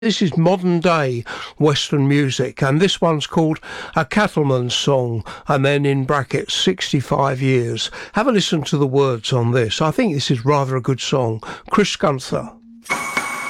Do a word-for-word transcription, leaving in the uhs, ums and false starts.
This is modern day Western music, and this one's called A Cattleman's Song, and then in brackets sixty-five years. Have a listen to the words on this. I think this is rather a good song. Chris Gunther.